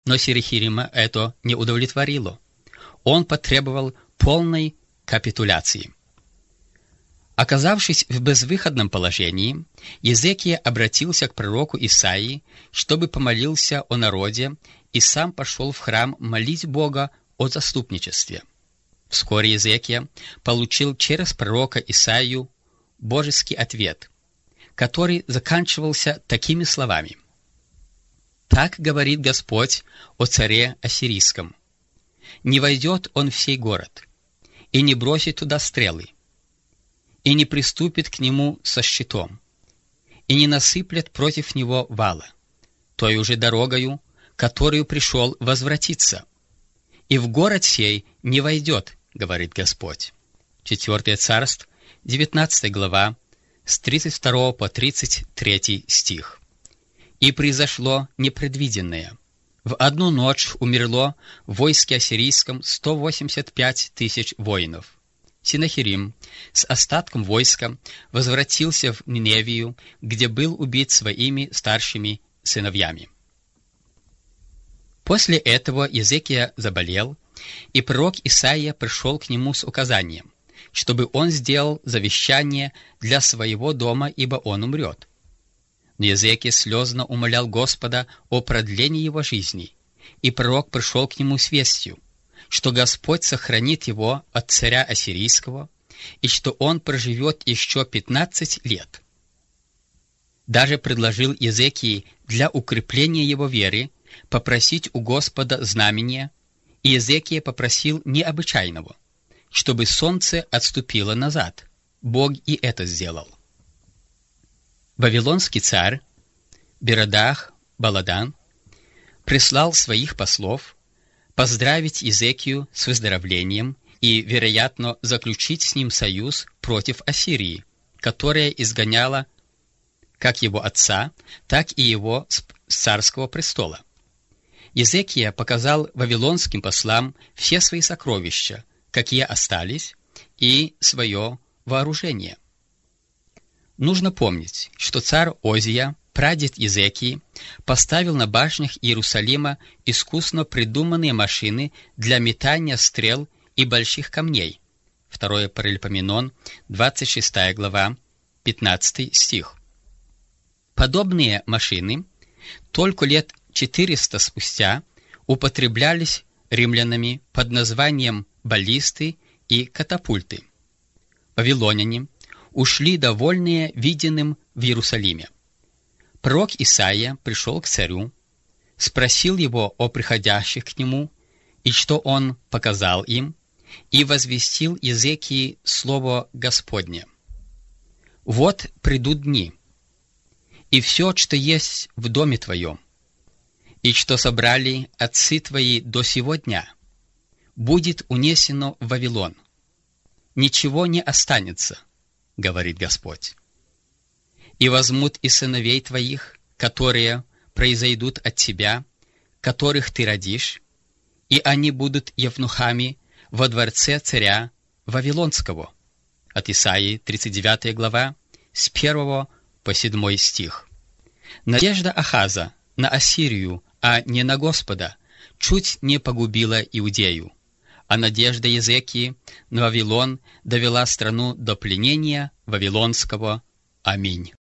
Но Синахирима это не удовлетворило. Он потребовал полной капитуляции. Оказавшись в безвыходном положении, Езекия обратился к пророку Исаии, чтобы помолился о народе, и сам пошел в храм молить Бога о заступничестве. Вскоре Езекия получил через пророка Исаию божеский ответ, который заканчивался такими словами: «Так говорит Господь о царе ассирийском: не войдет он в сей город, и не бросит туда стрелы, и не приступит к нему со щитом, и не насыплет против него вала, той уже дорогою, которую пришел возвратиться, и в город сей не войдет, говорит Господь». 4 Царств, 19 глава, с 32 по 33 стих. «И произошло непредвиденное. В одну ночь умерло в войске ассирийском 185 тысяч воинов. Синахирим с остатком войска возвратился в Ниневию, где был убит своими старшими сыновьями». После этого Езекия заболел, и пророк Исаия пришел к нему с указанием, чтобы он сделал завещание для своего дома, ибо он умрет. Но Езекия слезно умолял Господа о продлении его жизни, и пророк пришел к нему с вестью, что Господь сохранит его от царя ассирийского, и что он проживет еще 15 лет. Даже предложил Езекии для укрепления его веры попросить у Господа знамения, и Езекия попросил необычайного, чтобы солнце отступило назад. Бог и это сделал. Вавилонский царь Берадах Баладан прислал своих послов поздравить Езекию с выздоровлением и, вероятно, заключить с ним союз против Ассирии, которая изгоняла как его отца, так и его с царского престола. Езекия показал вавилонским послам все свои сокровища, какие остались, и свое вооружение. Нужно помнить, что царь Озия, прадед Езекии, поставил на башнях Иерусалима искусно придуманные машины для метания стрел и больших камней. 2 Паралипоменон, 26 глава, 15 стих. Подобные машины только лет 400 спустя употреблялись римлянами под названием баллисты и катапульты. Вавилоняне ушли довольные виденным в Иерусалиме. Пророк Исаия пришел к царю, спросил его о приходящих к нему, и что он показал им, и возвестил Езекии слово Господне: «Вот придут дни, и все, что есть в доме твоем, и что собрали отцы твои до сего дня, будет унесено в Вавилон. Ничего не останется, говорит Господь. И возьмут и сыновей твоих, которые произойдут от тебя, которых ты родишь, и они будут евнухами во дворце царя Вавилонского». От Исаии, 39 глава, с 1 по 7 стих. Надежда Ахаза на Ассирию, а не на Господа, чуть не погубила Иудею, а надежда Езекии на Вавилон довела страну до пленения Вавилонского. Аминь.